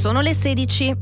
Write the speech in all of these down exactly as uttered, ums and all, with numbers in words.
Sono le sedici.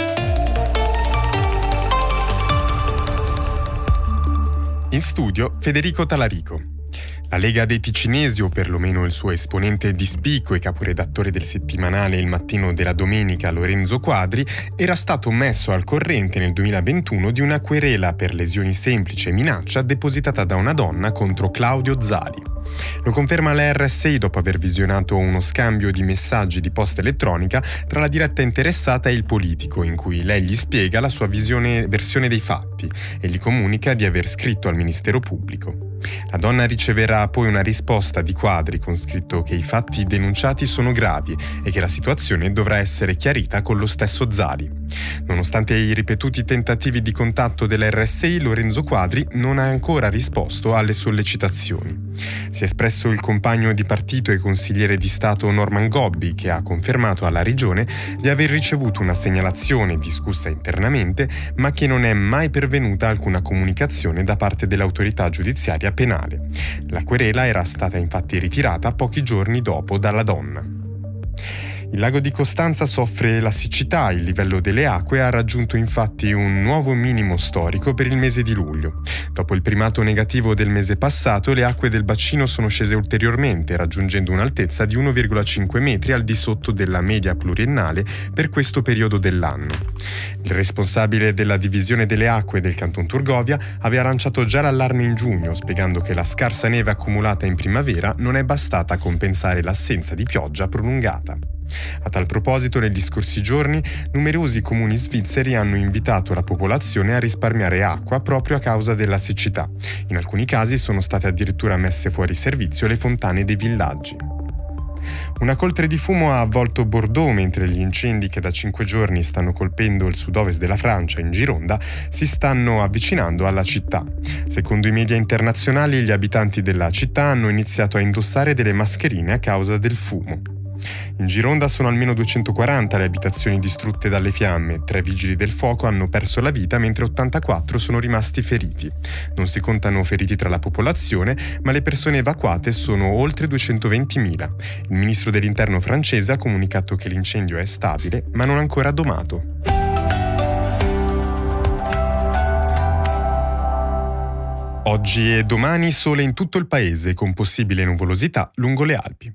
In studio Federico Talarico. La Lega dei Ticinesi, o perlomeno il suo esponente di spicco e caporedattore del settimanale Il Mattino della Domenica, Lorenzo Quadri, era stato messo al corrente nel duemilaventuno di una querela per lesioni semplici e minaccia depositata da una donna contro Claudio Zali. Lo conferma la R S I dopo aver visionato uno scambio di messaggi di posta elettronica tra la diretta interessata e il politico, in cui lei gli spiega la sua visione, versione dei fatti e gli comunica di aver scritto al Ministero Pubblico. La donna riceverà poi una risposta di Quadri con scritto che i fatti denunciati sono gravi e che la situazione dovrà essere chiarita con lo stesso Zali. Nonostante i ripetuti tentativi di contatto della R S I, Lorenzo Quadri non ha ancora risposto alle sollecitazioni. Si è espresso il compagno di partito e consigliere di Stato Norman Gobbi, che ha confermato alla Regione di aver ricevuto una segnalazione discussa internamente, ma che non è mai pervenuta alcuna comunicazione da parte dell'autorità giudiziaria penale. La querela era stata infatti ritirata pochi giorni dopo dalla donna. Il lago di Costanza soffre la siccità, il livello delle acque ha raggiunto infatti un nuovo minimo storico per il mese di luglio. Dopo il primato negativo del mese passato, le acque del bacino sono scese ulteriormente, raggiungendo un'altezza di uno virgola cinque metri al di sotto della media pluriennale per questo periodo dell'anno. Il responsabile della divisione delle acque del Canton Turgovia aveva lanciato già l'allarme in giugno, spiegando che la scarsa neve accumulata in primavera non è bastata a compensare l'assenza di pioggia prolungata. A tal proposito, negli scorsi giorni, numerosi comuni svizzeri hanno invitato la popolazione a risparmiare acqua proprio a causa della siccità. In alcuni casi sono state addirittura messe fuori servizio le fontane dei villaggi. Una coltre di fumo ha avvolto Bordeaux, mentre gli incendi che da cinque giorni stanno colpendo il sud-ovest della Francia, in Gironda, si stanno avvicinando alla città. Secondo i media internazionali, gli abitanti della città hanno iniziato a indossare delle mascherine a causa del fumo. In Gironda sono almeno duecentoquaranta le abitazioni distrutte dalle fiamme, tre vigili del fuoco hanno perso la vita mentre ottantaquattro sono rimasti feriti. Non si contano feriti tra la popolazione, ma le persone evacuate sono oltre duecentoventimila. Il ministro dell'Interno francese ha comunicato che l'incendio è stabile, ma non ancora domato. Oggi e domani sole in tutto il paese, con possibile nuvolosità lungo le Alpi.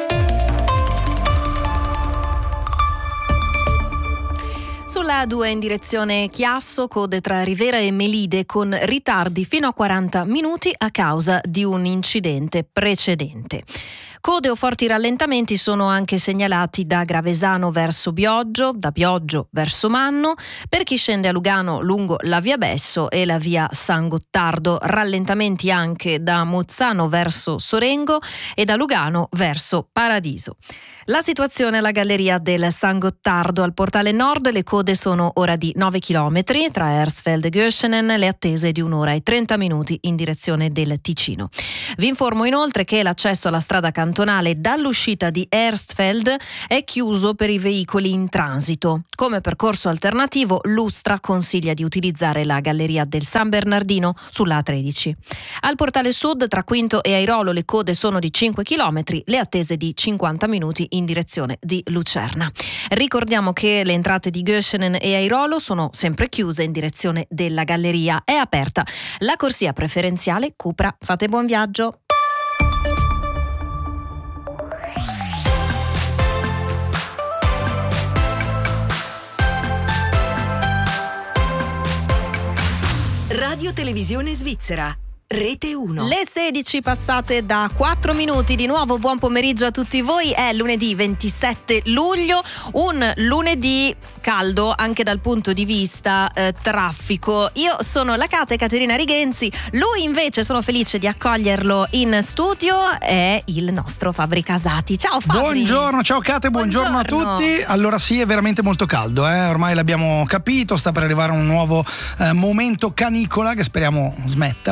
Sulla A due in direzione Chiasso, code tra Rivera e Melide con ritardi fino a quaranta minuti a causa di un incidente precedente. Code o forti rallentamenti sono anche segnalati da Gravesano verso Bioggio, da Bioggio verso Manno, per chi scende a Lugano lungo la via Besso e la via San Gottardo. Rallentamenti anche da Mozzano verso Sorengo e da Lugano verso Paradiso. La situazione alla galleria del San Gottardo. Al portale nord le code sono ora di nove chilometri tra Hersfeld e Göschenen, le attese di un'ora e trenta minuti in direzione del Ticino. Vi informo inoltre che l'accesso alla strada cantonale dall'uscita di Hersfeld è chiuso per i veicoli in transito. Come percorso alternativo, l'Ustra consiglia di utilizzare la galleria del San Bernardino sulla A tredici. Al portale sud tra Quinto e Airolo le code sono di cinque chilometri, le attese di cinquanta minuti in direzione di Lucerna. Ricordiamo che le entrate di Göschenen e Airolo sono sempre chiuse in direzione della galleria. È aperta la corsia preferenziale Cupra. Fate buon viaggio. Radio Televisione Svizzera. Rete uno. Le sedici passate da quattro minuti, di nuovo buon pomeriggio a tutti voi. È lunedì ventisette luglio, un lunedì caldo anche dal punto di vista eh, traffico. Io sono la Cate Caterina Righenzi, lui invece sono felice di accoglierlo in studio, è il nostro Fabri Casati. Ciao Fabri. Buongiorno, ciao Cate, buongiorno, buongiorno a tutti. Allora sì, è veramente molto caldo, eh? Ormai l'abbiamo capito, sta per arrivare un nuovo eh, momento canicola che speriamo smetta, perché fondamentalmente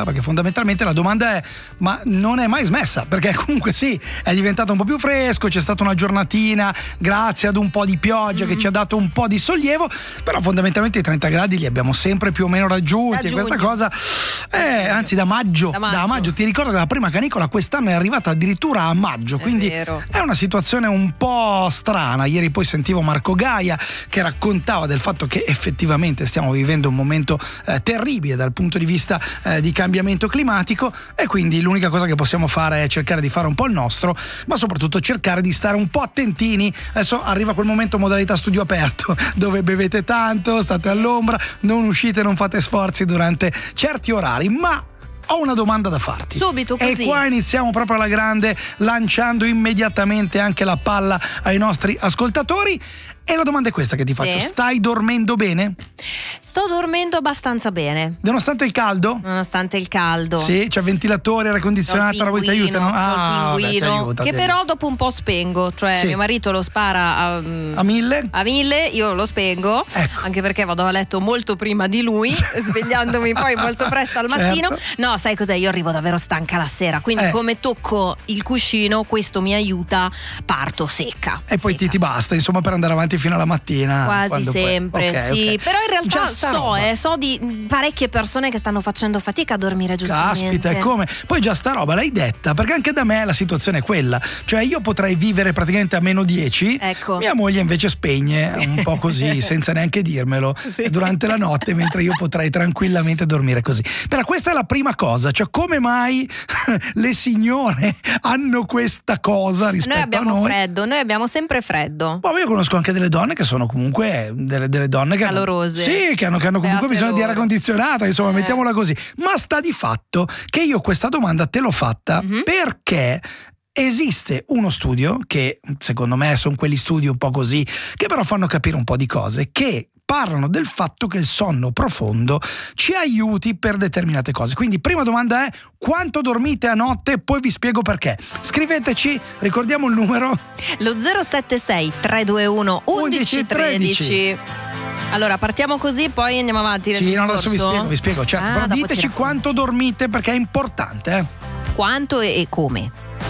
fondamentalmente la domanda è: ma non è mai smessa? Perché comunque sì, è diventato un po' più fresco, c'è stata una giornatina grazie ad un po' di pioggia mm. che ci ha dato un po' di sollievo, però fondamentalmente i trenta gradi li abbiamo sempre più o meno raggiunti, e questa cosa eh, anzi da maggio, da maggio da maggio ti ricordo che la prima canicola quest'anno è arrivata addirittura a maggio, è quindi vero. È una situazione un po' strana. Ieri poi sentivo Marco Gaia che raccontava del fatto che effettivamente stiamo vivendo un momento eh, terribile dal punto di vista eh, di cambiamento climatico, e quindi l'unica cosa che possiamo fare è cercare di fare un po' il nostro, ma soprattutto cercare di stare un po' attentini. Adesso arriva quel momento modalità studio aperto dove bevete tanto, state all'ombra, non uscite, non fate sforzi durante certi orari, ma ho una domanda da farti. Subito così. E qua iniziamo proprio alla grande, lanciando immediatamente anche la palla ai nostri ascoltatori. E la domanda è questa che ti faccio: sì. Stai dormendo bene? Sto dormendo abbastanza bene. Nonostante il caldo? Nonostante il caldo. Sì, c'è ventilatore, aria condizionata, roba ti aiutano? Ah, il pinguino, vabbè, aiuta, che però aiuta. Dopo un po' spengo, cioè sì. Mio marito lo spara a, a mille? A mille, io lo spengo, ecco. Anche perché vado a letto molto prima di lui, svegliandomi poi molto presto al mattino. Certo. No, sai cos'è? Io arrivo davvero stanca la sera, quindi eh. come tocco il cuscino, questo mi aiuta, parto secca. E poi secca. Ti, ti basta, insomma, per andare avanti fino alla mattina. Quasi sempre, poi... okay, sì. okay. Però in realtà so, eh, so di parecchie persone che stanno facendo fatica a dormire giustamente. Caspita, e come? Poi già sta roba l'hai detta, perché anche da me la situazione è quella. Cioè io potrei vivere praticamente a meno dieci, ecco. Mia moglie invece spegne un po' così, senza neanche dirmelo, sì. Durante la notte, mentre io potrei tranquillamente dormire così. Però questa è la prima cosa, cioè come mai le signore hanno questa cosa rispetto noi abbiamo a noi? Freddo, noi abbiamo sempre freddo. Ma io conosco anche delle donne che sono comunque delle, delle donne che calorose, hanno, sì, che hanno, che hanno comunque bisogno loro. Di aria condizionata, insomma, eh. mettiamola così. Ma sta di fatto che io questa domanda te l'ho fatta mm-hmm. perché esiste uno studio che secondo me sono quegli studi un po' così, che però fanno capire un po' di cose, che parlano del fatto che il sonno profondo ci aiuti per determinate cose. Quindi prima domanda è: quanto dormite a notte? Poi vi spiego perché. Scriveteci, ricordiamo il numero, lo zero sette sei tre due uno uno uno tre zero. Allora partiamo così, poi andiamo avanti nel sì, discorso. No, adesso vi spiego, vi spiego certo, ah, però diteci quanto dormite, perché è importante, eh? Quanto e, e come?